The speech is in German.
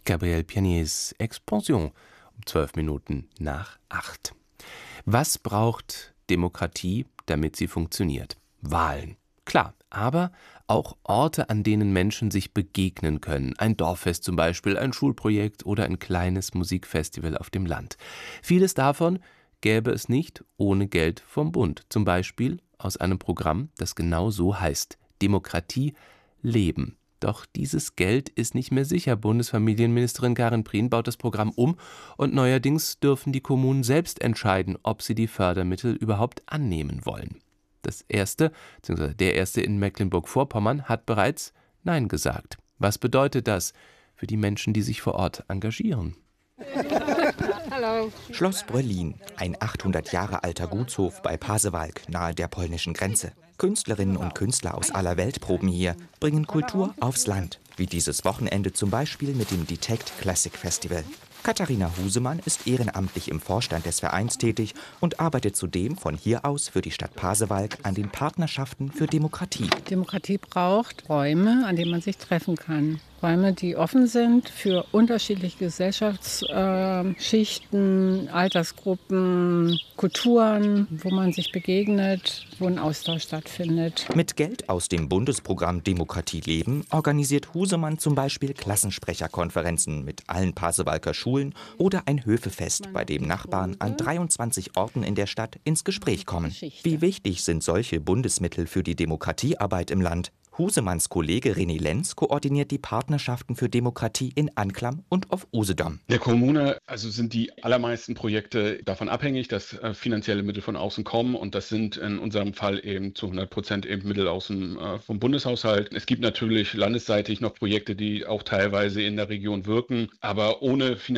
Gabriel Pianiers Expansion um 12 Minuten nach 8. Was braucht Demokratie, damit sie funktioniert? Wahlen. Klar, aber auch Orte, an denen Menschen sich begegnen können. Ein Dorffest zum Beispiel, ein Schulprojekt oder ein kleines Musikfestival auf dem Land. Vieles davon gäbe es nicht ohne Geld vom Bund. Zum Beispiel aus einem Programm, das genau so heißt: Demokratie leben. Doch dieses Geld ist nicht mehr sicher. Bundesfamilienministerin Karin Prien baut das Programm um und neuerdings dürfen die Kommunen selbst entscheiden, ob sie die Fördermittel überhaupt annehmen wollen. Der erste in Mecklenburg-Vorpommern hat bereits Nein gesagt. Was bedeutet das für die Menschen, die sich vor Ort engagieren? Hallo. Schloss Bröllin, ein 800 Jahre alter Gutshof bei Pasewalk nahe der polnischen Grenze. Künstlerinnen und Künstler aus aller Welt proben hier, bringen Kultur aufs Land, wie dieses Wochenende zum Beispiel mit dem Detect Classic Festival. Katharina Husemann ist ehrenamtlich im Vorstand des Vereins tätig und arbeitet zudem von hier aus für die Stadt Pasewalk an den Partnerschaften für Demokratie. Demokratie braucht Räume, an denen man sich treffen kann. Räume, die offen sind für unterschiedliche Gesellschaftsschichten, Altersgruppen, Kulturen, wo man sich begegnet, wo ein Austausch stattfindet. Mit Geld aus dem Bundesprogramm Demokratie leben organisiert Husemann zum Beispiel Klassensprecherkonferenzen mit allen Pasewalker Schulen oder ein Höfefest, bei dem Nachbarn an 23 Orten in der Stadt ins Gespräch kommen. Wie wichtig sind solche Bundesmittel für die Demokratiearbeit im Land? Husemanns Kollege René Lenz koordiniert die Partnerschaften für Demokratie in Anklam und auf Usedom. In der Kommune sind die allermeisten Projekte davon abhängig, dass finanzielle Mittel von außen kommen, und das sind in unserem Fall eben zu 100% eben Mittel vom Bundeshaushalt. Es gibt natürlich landesseitig noch Projekte, die auch teilweise in der Region wirken, aber ohne